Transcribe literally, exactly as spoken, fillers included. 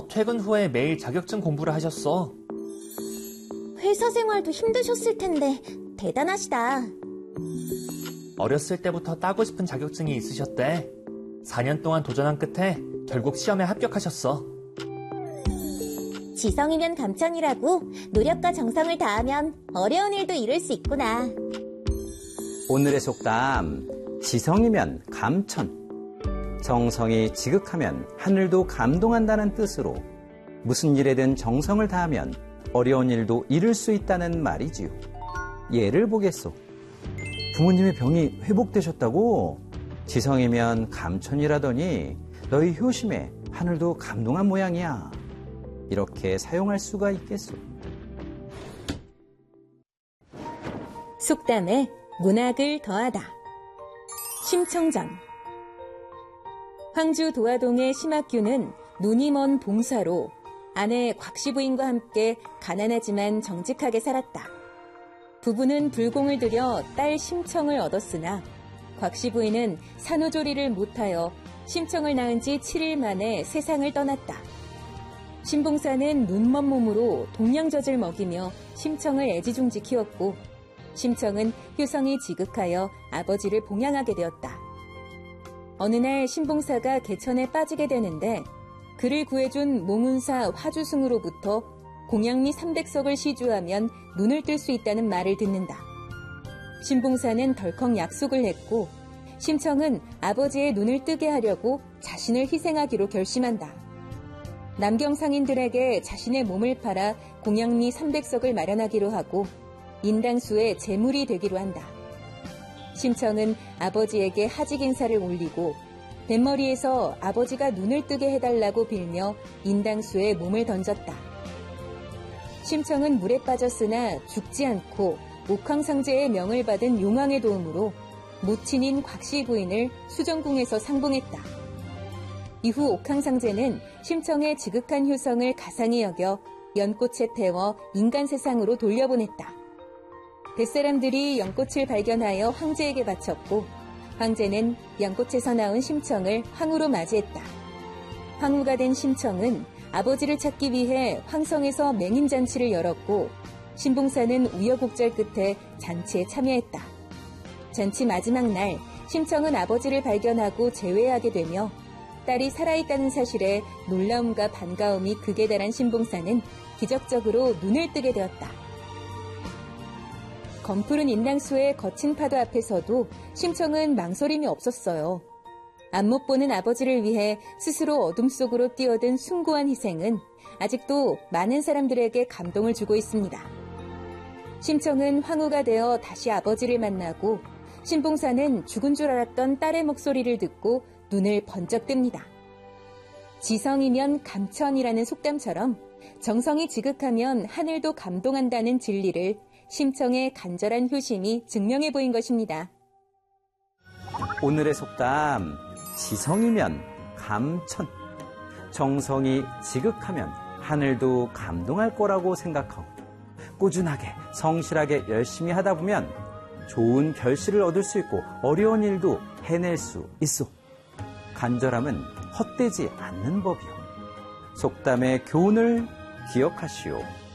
그래서 퇴근 후에 매일 자격증 공부를 하셨어. 회사 생활도 힘드셨을 텐데 대단하시다. 어렸을 때부터 따고 싶은 자격증이 있으셨대. 사 년 동안 도전한 끝에 결국 시험에 합격하셨어. 지성이면 감천이라고 노력과 정성을 다하면 어려운 일도 이룰 수 있구나. 오늘의 속담, 지성이면 감천. 정성이 지극하면 하늘도 감동한다는 뜻으로 무슨 일에든 정성을 다하면 어려운 일도 이룰 수 있다는 말이지요. 예를 보겠소. 부모님의 병이 회복되셨다고? 지성이면 감천이라더니 너희 효심에 하늘도 감동한 모양이야. 이렇게 사용할 수가 있겠소. 속담에 문학을 더하다. 심청전. 황주 도화동의 심학규는 눈이 먼 봉사로 아내 곽씨 부인과 함께 가난하지만 정직하게 살았다. 부부는 불공을 들여 딸 심청을 얻었으나 곽씨 부인은 산후조리를 못하여 심청을 낳은 지 칠 일 만에 세상을 떠났다. 신봉사는 눈먼 몸으로 동양젖을 먹이며 심청을 애지중지 키웠고 심청은 효성이 지극하여 아버지를 봉양하게 되었다. 어느 날 신봉사가 개천에 빠지게 되는데 그를 구해준 몽운사 화주승으로부터 공양미 삼백석을 시주하면 눈을 뜰 수 있다는 말을 듣는다. 신봉사는 덜컥 약속을 했고 심청은 아버지의 눈을 뜨게 하려고 자신을 희생하기로 결심한다. 남경상인들에게 자신의 몸을 팔아 공양미 삼백석을 마련하기로 하고 인당수의 제물이 되기로 한다. 심청은 아버지에게 하직 인사를 올리고 뱃머리에서 아버지가 눈을 뜨게 해달라고 빌며 인당수에 몸을 던졌다. 심청은 물에 빠졌으나 죽지 않고 옥황상제의 명을 받은 용왕의 도움으로 모친인 곽씨 부인을 수정궁에서 상봉했다. 이후 옥황상제는 심청의 지극한 효성을 가상히 여겨 연꽃에 태워 인간 세상으로 돌려보냈다. 뱃사람들이 연꽃을 발견하여 황제에게 바쳤고 황제는 연꽃에서 나온 심청을 황후로 맞이했다. 황후가 된 심청은 아버지를 찾기 위해 황성에서 맹인잔치를 열었고 신봉사는 우여곡절 끝에 잔치에 참여했다. 잔치 마지막 날 심청은 아버지를 발견하고 재회하게 되며 딸이 살아있다는 사실에 놀라움과 반가움이 극에 달한 신봉사는 기적적으로 눈을 뜨게 되었다. 검푸른 인당수의 거친 파도 앞에서도 심청은 망설임이 없었어요. 앞못 보는 아버지를 위해 스스로 어둠 속으로 뛰어든 숭고한 희생은 아직도 많은 사람들에게 감동을 주고 있습니다. 심청은 황후가 되어 다시 아버지를 만나고 신봉사는 죽은 줄 알았던 딸의 목소리를 듣고 눈을 번쩍 뜹니다. 지성이면 감천이라는 속담처럼 정성이 지극하면 하늘도 감동한다는 진리를 심청의 간절한 효심이 증명해 보인 것입니다. 오늘의 속담, 지성이면 감천. 정성이 지극하면 하늘도 감동할 거라고 생각하고 꾸준하게 성실하게 열심히 하다 보면 좋은 결실을 얻을 수 있고 어려운 일도 해낼 수 있어. 간절함은 헛되지 않는 법이요. 속담의 교훈을 기억하시오.